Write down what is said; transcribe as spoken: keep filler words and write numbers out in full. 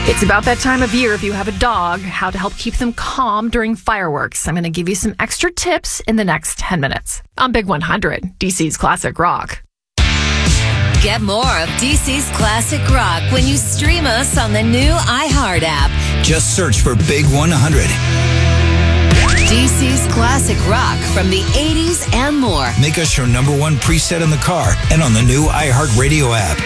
It's about that time of year if you have a dog, how to help keep them calm during fireworks. I'm going to give you some extra tips in the next ten minutes. On Big one hundred, D C's Classic Rock. Get more of D C's Classic Rock when you stream us on the new iHeart app. Just search for Big one hundred. D C's Classic Rock from the eighties and more. Make us your number one preset in the car and on the new iHeart Radio app.